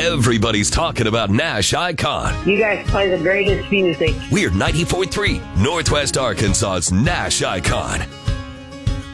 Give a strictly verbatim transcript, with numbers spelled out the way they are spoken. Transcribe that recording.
Everybody's talking about Nash Icon. You guys play the greatest music. We're ninety-four point three, Northwest Arkansas's Nash Icon.